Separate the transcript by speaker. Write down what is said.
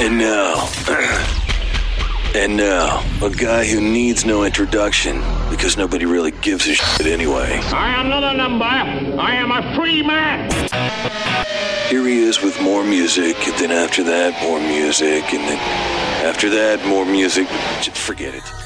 Speaker 1: And now, a guy who needs no introduction because nobody really gives a shit anyway.
Speaker 2: I am not a number. I am a free man.
Speaker 1: Here he is with more music, and then after that, more music, and then after that, more music. Just forget it.